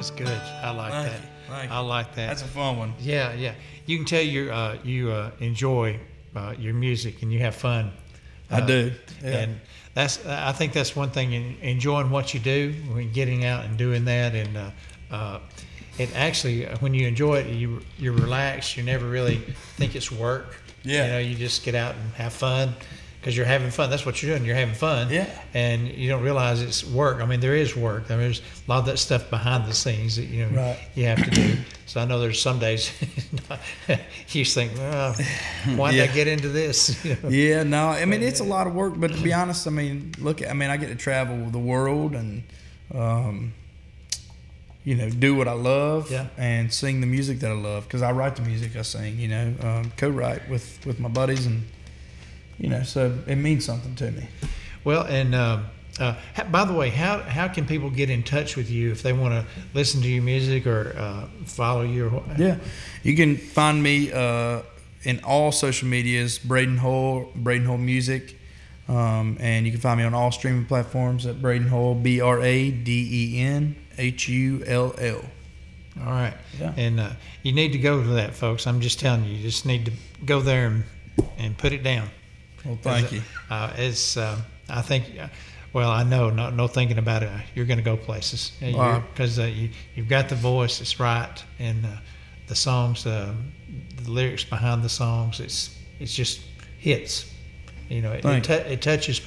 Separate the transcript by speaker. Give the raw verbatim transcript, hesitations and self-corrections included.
Speaker 1: That's good. I like
Speaker 2: Thank
Speaker 1: that.
Speaker 2: you. Thank
Speaker 1: I
Speaker 2: you.
Speaker 1: like that.
Speaker 2: That's a fun one.
Speaker 1: Yeah, yeah. You can tell you uh, you uh, enjoy uh, your music and you have fun.
Speaker 2: I
Speaker 1: Uh,
Speaker 2: do. Yeah.
Speaker 1: And that's I think that's one thing in enjoying what you do, when getting out and doing that, and uh, uh, it actually when you enjoy it, you you're relaxed. You never really think it's work.
Speaker 2: Yeah.
Speaker 1: You know, you just get out and have fun because you're having fun. That's what you're doing. You're having fun.
Speaker 2: Yeah.
Speaker 1: And you don't realize it's work. I mean, there is work. I mean, there's a lot of that stuff behind the scenes that you know
Speaker 2: Right.
Speaker 1: you have to do. So I know there's some days you just think, well, why did I
Speaker 2: Yeah.
Speaker 1: get into this? You know?
Speaker 2: Yeah, no, I mean it's a lot of work, but to be honest, I mean, look, I mean, I get to travel the world and, um, you know, do what I love,
Speaker 1: Yeah.
Speaker 2: and sing the music that I love, because I write the music I sing, you know, um, co-write with with my buddies, and you know, so it means something to me.
Speaker 1: Well, and um, uh, ha- by the way, how how can people get in touch with you if they want to listen to your music or uh, follow you? Or what?
Speaker 2: Yeah, you can find me uh, in all social medias, Braden Hull, Braden Hull Music, um, and you can find me on all streaming platforms at Braden Hull, B R A D E N H U L L.
Speaker 1: All right.
Speaker 2: Yeah.
Speaker 1: And uh, you need to go to that, folks. I'm just telling you, you just need to go there and and put it down.
Speaker 2: Well, thank you.
Speaker 1: Uh, it's uh, I think. Uh, Well, I know, no, no thinking about it. You're going to go places because uh, uh, you, you've got the voice. It's right, and uh, the songs, uh, the lyrics behind the songs. It's it's just hits. You know, it, it,
Speaker 2: Thank you.
Speaker 1: t- it touches